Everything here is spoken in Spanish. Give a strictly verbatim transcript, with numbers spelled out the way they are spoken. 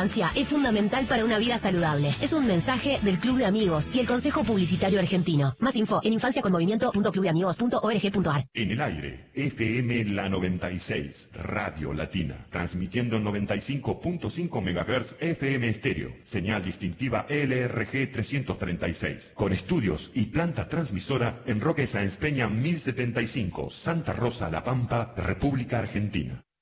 infancia es fundamental para una vida saludable. Es un mensaje del Club de Amigos y el Consejo Publicitario Argentino. Más info en infanciaconmovimiento punto club de amigos punto org punto ar. En el aire, F M La noventa y seis, Radio Latina, transmitiendo en noventa y cinco punto cinco megahertz F M estéreo, señal distintiva L R G trescientos treinta y seis, con estudios y planta transmisora en Roque Sáenz Peña mil setenta y cinco, Santa Rosa, La Pampa, República Argentina.